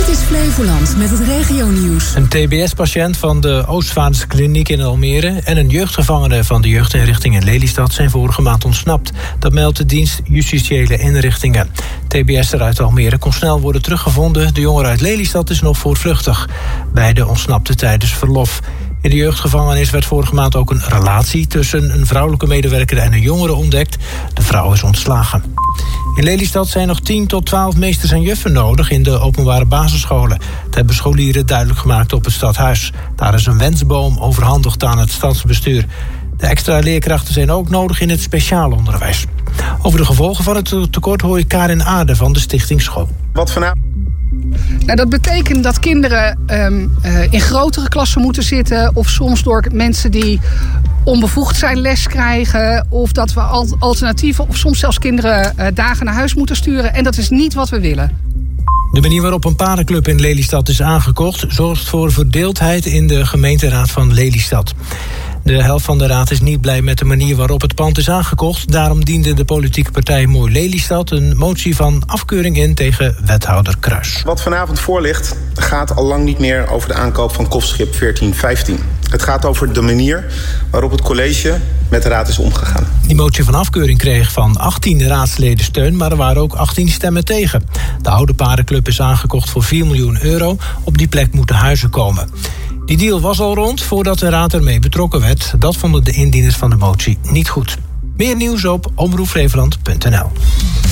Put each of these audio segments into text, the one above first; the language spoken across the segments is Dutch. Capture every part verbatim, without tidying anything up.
is Flevoland met het regionieuws. Een T B S-patiënt van de Oostvaarderskliniek in Almere en een jeugdgevangene van de jeugdinrichting in Lelystad zijn vorige maand ontsnapt. Dat meldt de dienst Justitiële Inrichtingen. T B S'er uit Almere kon snel worden teruggevonden. De jongen uit Lelystad is nog voortvluchtig. Beide ontsnapten tijdens verlof. In de jeugdgevangenis werd vorige maand ook een relatie tussen een vrouwelijke medewerker en een jongere ontdekt. De vrouw is ontslagen. In Lelystad zijn nog tien tot twaalf meesters en juffen nodig in de openbare basisscholen. Dat hebben scholieren duidelijk gemaakt op het stadhuis. Daar is een wensboom overhandigd aan het stadsbestuur. De extra leerkrachten zijn ook nodig in het speciaal onderwijs. Over de gevolgen van het tekort hoor je Karin Aarde van de Stichting School. Wat vanavond? Nou, dat betekent dat kinderen um, uh, in grotere klassen moeten zitten, of soms door mensen die onbevoegd zijn les krijgen, of dat we al- alternatieven of soms zelfs kinderen uh, dagen naar huis moeten sturen. En dat is niet wat we willen. De manier waarop een paardenclub in Lelystad is aangekocht zorgt voor verdeeldheid in de gemeenteraad van Lelystad. De helft van de raad is niet blij met de manier waarop het pand is aangekocht. Daarom diende de politieke partij Mooi Lelystad een motie van afkeuring in tegen wethouder Kruis. Wat vanavond voor ligt gaat al lang niet meer over de aankoop van kofschip veertien vijftien. Het gaat over de manier waarop het college met de raad is omgegaan. Die motie van afkeuring kreeg van achttien raadsleden steun, maar er waren ook achttien stemmen tegen. De oude paardenclub is aangekocht voor vier miljoen euro. Op die plek moeten huizen komen. Die deal was al rond voordat de raad ermee betrokken werd. Dat vonden de indieners van de motie niet goed. Meer nieuws op omroep flevoland punt n l.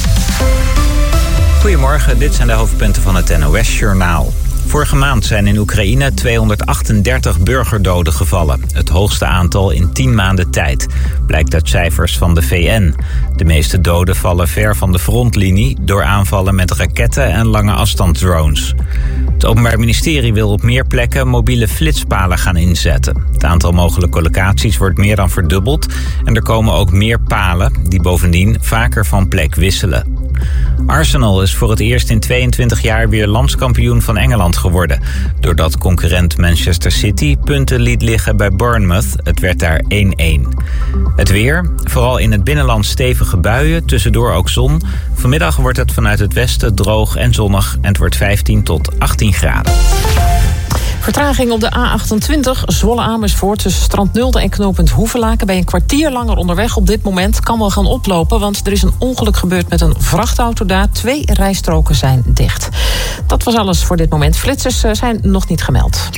Goedemorgen, dit zijn de hoofdpunten van het N O S-journaal. Vorige maand zijn in Oekraïne tweehonderdachtendertig burgerdoden gevallen. Het hoogste aantal in tien maanden tijd. Blijkt uit cijfers van de V N. De meeste doden vallen ver van de frontlinie door aanvallen met raketten en lange afstandsdrones. Het Openbaar Ministerie wil op meer plekken mobiele flitspalen gaan inzetten. Het aantal mogelijke locaties wordt meer dan verdubbeld en er komen ook meer palen die bovendien vaker van plek wisselen. Arsenal is voor het eerst in tweeëntwintig jaar weer landskampioen van Engeland geworden. Doordat concurrent Manchester City punten liet liggen bij Bournemouth. Het werd daar één-één. Het weer, vooral in het binnenland stevige buien, tussendoor ook zon. Vanmiddag wordt het vanuit het westen droog en zonnig en het wordt vijftien tot achttien graden. Vertraging op de A achtentwintig, Zwolle-Amersfoort, tussen Strand Nulde en knooppunt Hoevelaken. Ben je een kwartier langer onderweg op dit moment. Kan wel gaan oplopen, want er is een ongeluk gebeurd met een vrachtauto daar. Twee rijstroken zijn dicht. Dat was alles voor dit moment. Flitsers zijn nog niet gemeld.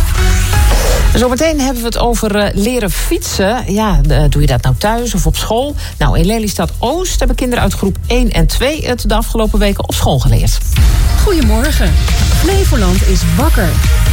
Zometeen hebben we het over uh, leren fietsen. Ja, uh, doe je dat nou thuis of op school? Nou, in Lelystad-Oost hebben kinderen uit groep één en twee... het de afgelopen weken op school geleerd. Goedemorgen. Flevoland is wakker.